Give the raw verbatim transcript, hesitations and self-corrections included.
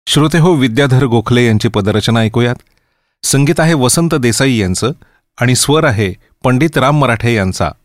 श्रोते हो, विद्याधर गोखले यांची पदरचना ऐकूयात. संगीत आहे वसंत देसाई यांचं आणि स्वर आहे पंडित राम मराठे यांचा.